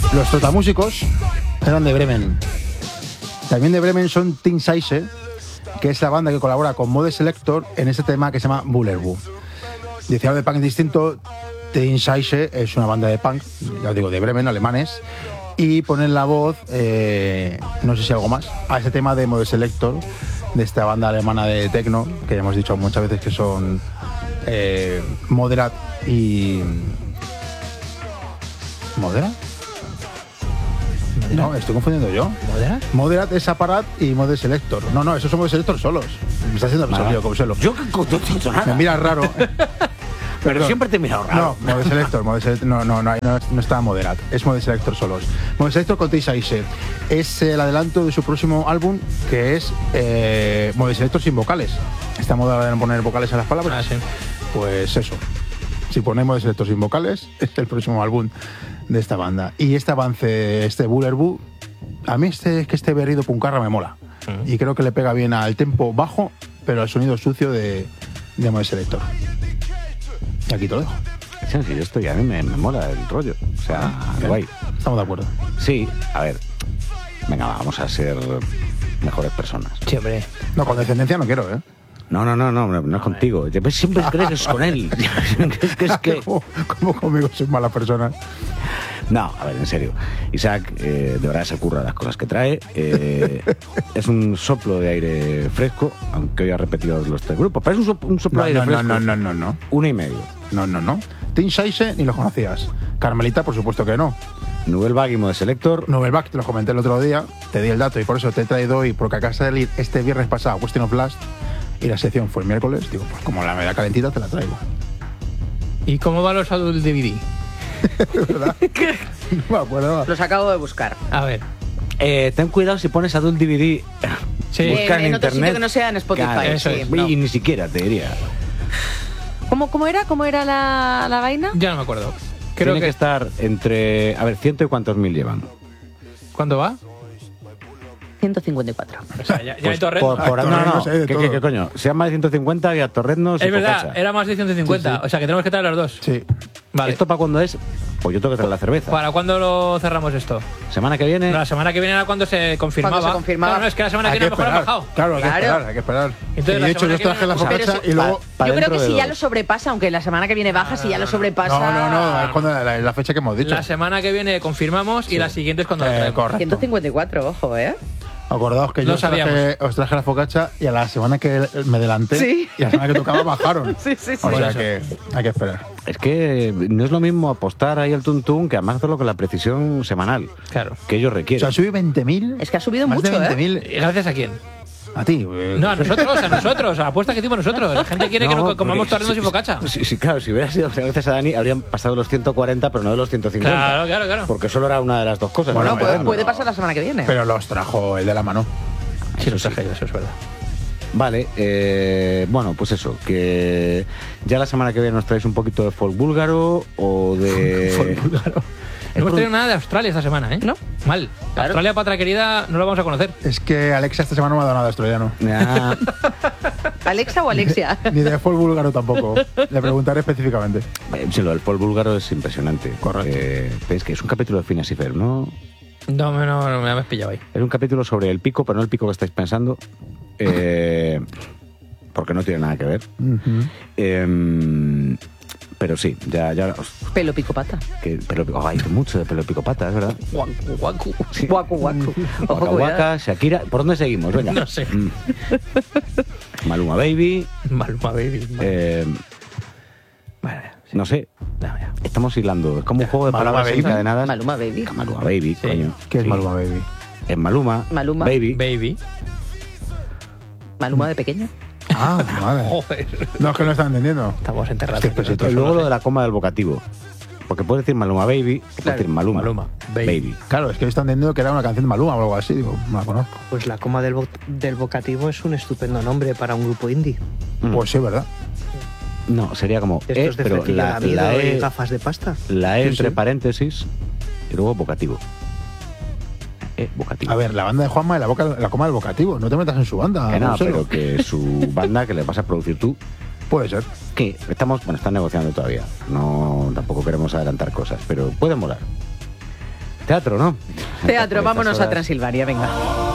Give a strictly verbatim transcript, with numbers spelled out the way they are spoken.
Los trotamúsicos eran de Bremen. También de Bremen son Teen Size, que es la banda que colabora con Mode Selector en este tema que se llama Bullerbu. Dice de punk distinto, Teen Size es una banda de punk, ya os digo, de Bremen, alemanes, y ponen la voz, eh, no sé si algo más, a ese tema de Mode Selector, de esta banda alemana de techno, que ya hemos dicho muchas veces que son eh, Moderat y... ¿Moderat? No, estoy confundiendo yo. ¿Moderat? Moderat es Aparat y Mode Selector. No, no, esos son Mode Selector solos. Me está haciendo resolvido, como selo. Yo que no te he dicho nada. Me miras raro. Pero Perdón. siempre te he mirado raro. No, Mode Selector, Mode Selector no, no, no, no, no está Moderat. Es Mode Selector solos. Mode Selector con Teen Size. Es el adelanto de su próximo álbum, que es eh, Mode Selector sin vocales. Esta moda de no poner vocales a las palabras. Ah, sí. Pues eso. Si ponemos Mode Selector sin vocales, es el próximo álbum de esta banda. Y este avance, este Bullerbu, a mí este, es que este berrido puncarra me mola. Uh-huh. Y creo que le pega bien al tempo bajo, pero al sonido sucio de, de Mode Selector. Y aquí te lo dejo. Sí, sí, yo estoy, a mí me, me mola el rollo. O sea, ah, guay. Estamos de acuerdo. Sí, a ver. Venga, vamos a ser mejores personas. Sí, hombre. No, con descendencia no quiero, ¿eh? No, no, no, no, no, no es contigo. Siempre crees que es con él. es que es que... ¿Cómo, ¿Cómo conmigo soy mala persona? No, a ver, en serio. Isaac, eh, de verdad se curra las cosas que trae. Eh, es un soplo de aire fresco, aunque hoy ha repetido los tres grupos. Pero es un, soplo, un soplo no, de aire no, fresco. No, no, no, no, no. Una y medio. No, no, no. Teen Size ni los conocías. Carmelita, por supuesto que no. Nouvelle Vague y Mode Selector. Nouvelle Vague, te lo comenté el otro día. Te di el dato y por eso te he traído hoy, porque acá de salir este viernes pasado Question of Blast y la sección fue el miércoles. Digo, pues como la media calentita te la traigo. ¿Y cómo van los Adult D V D? ¿Verdad? No me acuerdo. Los acabo de buscar. A ver. Eh, ten cuidado si pones Adult D V D. Sí. Busca en, en, en internet. otro sitio que no sea en Spotify. Claro, eso sí, es. no. Y ni siquiera te diría. ¿Cómo, ¿Cómo era? ¿Cómo era la, la vaina? Ya no me acuerdo. Creo Tiene que... que... estar entre... A ver, ciento y cuántos mil llevan. ¿Cuándo va? ciento cincuenta y cuatro. O sea, ya, ya Pues hay Torrent. por, por, Hay no, no, torrendos, hay de ¿qué, todo. qué, qué coño? Sean más de ciento cincuenta y a Torreznos y Es verdad, Focaccia. era más de ciento cincuenta. Sí, sí. O sea que tenemos que traer los dos. Sí. Vale. ¿Esto para cuándo es? Pues yo tengo que traer la cerveza. ¿Para cuándo lo cerramos esto? ¿Semana que viene? No, la semana que viene era cuando se confirmaba. Cuando se confirmaba. Claro, no, es que la semana Hay que que viene a lo mejor han esperar. bajado. Claro, hay que Claro. esperar, hay que esperar. Entonces, y la de hecho, semana yo que traje viene- la Pero focaccia si- y luego... Pa Yo creo dentro que de si ya dos. lo sobrepasa, aunque la semana que viene baja, si ya lo sobrepasa... No, no, no, es cuando la, la fecha que hemos dicho. La semana que viene confirmamos y la siguiente es cuando la Eh, traemos. correcto. ciento cincuenta y cuatro, ojo, ¿eh? Acordaos que yo Lo os traje, sabíamos. os traje la focaccia y a la semana que me adelanté Sí. y a la semana que tocaba bajaron. Sí, sí, sí. O sea Por que hay que esperar. Es que no es lo mismo apostar ahí al tuntún que además hacerlo con la precisión semanal Claro. que ellos O requieren. sea, subí veinte mil. Es que ha subido más mucho, de veinte ¿eh? mil. ¿Y gracias a quién? A ti. eh, No, a nosotros, a nosotros, a la apuesta que hicimos nosotros. La gente quiere que No, nos comamos porque torrendos y si- focaccia. Sí, sí, claro, si hubiera sido gracias a Dani, habrían pasado los ciento cuarenta, pero no de los ciento cincuenta. Claro, claro, claro. Porque solo era una de las dos cosas. Bueno, ¿no? No, puede, bueno. puede pasar la semana que viene. Pero los trajo el de la mano. Sí, lo traje yo, eso es verdad. Vale, eh, bueno, pues eso, que ya la semana que viene nos traéis un poquito de folk búlgaro o de... Claro. No hemos tenido nada de Australia esta semana, ¿eh? ¿No? Mal. Claro. Australia, patria querida, no lo vamos a conocer. Es que Alexa esta semana no me ha dado nada de australiano. Ya, ¿Alexa o Alexia? Ni de folk búlgaro tampoco. Le preguntaré específicamente. eh, sí, lo del folk búlgaro es impresionante. Correcto. Eh, es que es un capítulo de Phineas y Ferb, ¿no? No, no, no, no me habéis pillado ahí. Es un capítulo sobre el pico, pero no el pico que estáis pensando. Eh, porque no tiene nada que ver. Ujú. Eh, pero sí, ya, ya os- Pelo pico pata. que pelo, oh, hay mucho de pelo pico pata, es verdad. Guacu, guacu. Sí. Guacu, guacu. Ojo, Waka cuidado. Waka, Shakira. ¿Por dónde seguimos? Venga. No sé. Mm. Maluma Baby. Maluma, baby. eh, Vale, sí. no sé. No, ya. Estamos hilando. Es como un juego de Maluma palabras Baby. encadenadas. Maluma Baby. Maluma Baby, Sí. coño. ¿Qué es Sí. Maluma Baby? Es Maluma. Maluma. Baby. Baby. Maluma de pequeño. Ah, madre. Joder. No, es que no están entendiendo. Estamos enterrados. Es que es Y luego lo de la coma del vocativo. Porque puedes decir Maluma Baby, o puedes decir Maluma. Maluma, Baby. Baby. Claro, es que están entendiendo que era una canción de Maluma o algo así. Digo, no la conozco. Pues la coma del, vo- del vocativo es un estupendo nombre para un grupo indie. Mm. Pues sí, ¿verdad? No, sería como E, Estos de pero flequillo la, lamido la y E, gafas de pasta. la E Sí, entre sí. paréntesis y luego vocativo. E, vocativo. A ver, la banda de Juanma y la, boca, la coma del vocativo. No te metas en su banda. Que nada, Marcelo. pero que su banda que le vas a producir tú, Puede ser. que estamos, bueno, están negociando todavía. No, tampoco queremos adelantar cosas, pero puede molar. teatro, ¿no? Teatro, Por estas vámonos a horas. Transilvania, venga.